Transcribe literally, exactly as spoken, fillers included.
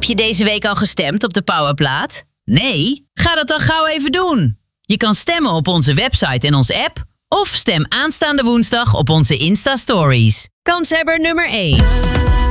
je deze week al gestemd op de Powerplaat? Nee, ga dat dan gauw even doen. Je kan stemmen op onze website en onze app. Of stem aanstaande woensdag op onze Insta-stories. Kanshebber nummer één.